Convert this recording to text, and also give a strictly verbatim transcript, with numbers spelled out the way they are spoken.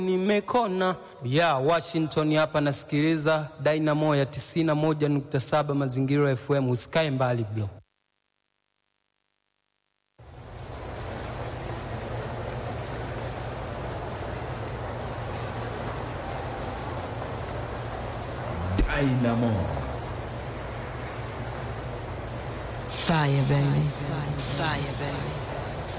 Nimekona ya Washington hapa nasikiliza Dynamo ya tisini na moja nukta saba Mazingira F M. Usikae mbali bro. Dynamo. Fire baby, fire baby.